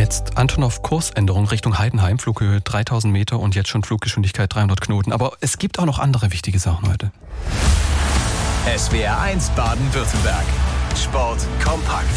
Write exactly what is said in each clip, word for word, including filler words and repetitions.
Jetzt Antonov Kursänderung Richtung Heidenheim, Flughöhe dreitausend Meter und jetzt schon Fluggeschwindigkeit dreihundert Knoten. Aber es gibt auch noch andere wichtige Sachen heute. S W R eins Baden-Württemberg. Sport kompakt.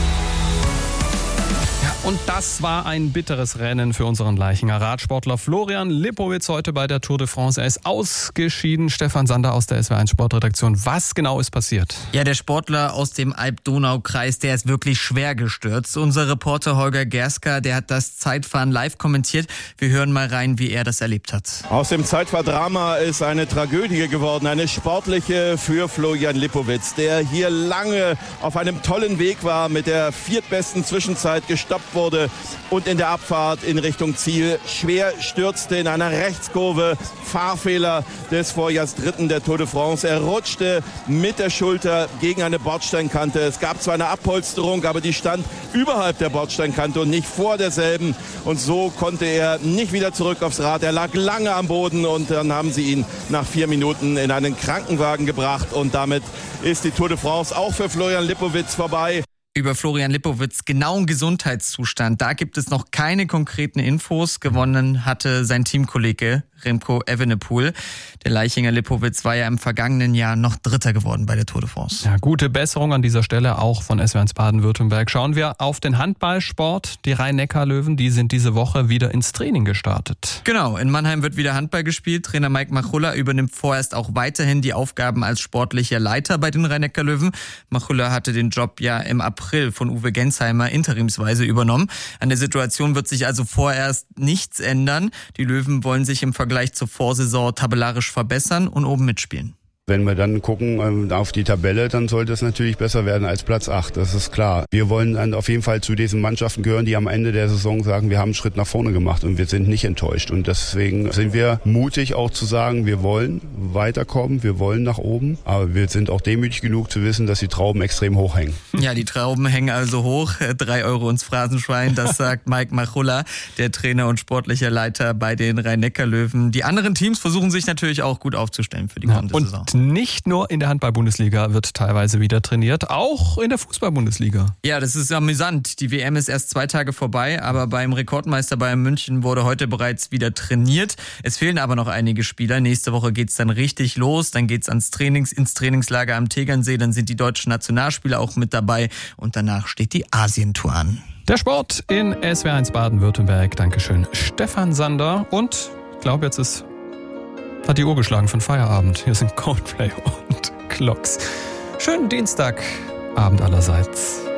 Und das war ein bitteres Rennen für unseren Leichinger Radsportler Florian Lipowitz heute bei der Tour de France. Er ist ausgeschieden. Stefan Sander aus der S W R eins Sportredaktion. Was genau ist passiert? Ja, der Sportler aus dem Alb-Donau-Kreis, der ist wirklich schwer gestürzt. Unser Reporter Holger Gerska, der hat das Zeitfahren live kommentiert. Wir hören mal rein, wie er das erlebt hat. Aus dem Zeitfahrdrama ist eine Tragödie geworden, eine sportliche für Florian Lipowitz, der hier lange auf einem tollen Weg war, mit der viertbesten Zwischenzeit gestoppt wurde und in der Abfahrt in Richtung Ziel schwer stürzte in einer Rechtskurve. Fahrfehler des Vorjahrsdritten der Tour de France. Er rutschte mit der Schulter gegen eine Bordsteinkante. Es gab zwar eine Abpolsterung, aber die stand überhalb der Bordsteinkante und nicht vor derselben. Und so konnte er nicht wieder zurück aufs Rad. Er lag lange am Boden und dann haben sie ihn nach vier Minuten in einen Krankenwagen gebracht. Und damit ist die Tour de France auch für Florian Lipowitz vorbei. Über Florian Lipowitz' genauen Gesundheitszustand, da gibt es noch keine konkreten Infos. Gewonnen hatte sein Teamkollege Remco Evenepoel. Der Leichinger Lipowitz war ja im vergangenen Jahr noch Dritter geworden bei der Tour de France. Ja, gute Besserung an dieser Stelle auch von S W R eins Baden-Württemberg. Schauen wir auf den Handballsport. Die Rhein-Neckar-Löwen, die sind diese Woche wieder ins Training gestartet. Genau, in Mannheim wird wieder Handball gespielt. Trainer Mike Machulla übernimmt vorerst auch weiterhin die Aufgaben als sportlicher Leiter bei den Rhein-Neckar-Löwen. Machulla hatte den Job ja im April von Uwe Gensheimer interimsweise übernommen. An der Situation wird sich also vorerst nichts ändern. Die Löwen wollen sich im Vergleich zur Vorsaison tabellarisch verbessern und oben mitspielen. Wenn wir dann gucken äh, auf die Tabelle, dann sollte es natürlich besser werden als Platz acht, das ist klar. Wir wollen dann auf jeden Fall zu diesen Mannschaften gehören, die am Ende der Saison sagen, wir haben einen Schritt nach vorne gemacht und wir sind nicht enttäuscht. Und deswegen sind wir mutig auch zu sagen, wir wollen weiterkommen, wir wollen nach oben, aber wir sind auch demütig genug zu wissen, dass die Trauben extrem hoch hängen. Ja, die Trauben hängen also hoch, drei Euro ins Phrasenschwein, das sagt Mike Machulla, der Trainer und sportlicher Leiter bei den Rhein-Neckar-Löwen. Die anderen Teams versuchen sich natürlich auch gut aufzustellen für die kommende ja, und Saison. Nicht nur in der Handball-Bundesliga wird teilweise wieder trainiert, auch in der Fußball-Bundesliga. Ja, das ist amüsant. Die W M ist erst zwei Tage vorbei, aber beim Rekordmeister Bayern München wurde heute bereits wieder trainiert. Es fehlen aber noch einige Spieler. Nächste Woche geht's dann richtig los. Dann geht's ans Trainings, ins Trainingslager am Tegernsee. Dann sind die deutschen Nationalspieler auch mit dabei. Und danach steht die Asientour an. Der Sport in S W R eins Baden-Württemberg. Dankeschön, Stefan Sander. Und ich glaube, jetzt ist... hat die Uhr geschlagen von Feierabend. Hier sind Coldplay und Clocks. Schönen Dienstagabend allerseits.